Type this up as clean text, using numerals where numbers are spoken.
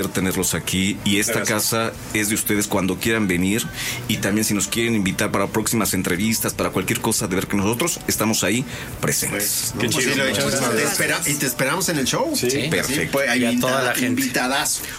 tenerlos aquí, y esta casa es de ustedes cuando quieran venir, y también si nos quieren invitar para próximas entrevistas, para cualquier cosa, de ver que nosotros estamos ahí presentes. Qué chido. Y te esperamos en el show. Sí, perfecto. Pues, hay y a toda la gente. invitadas.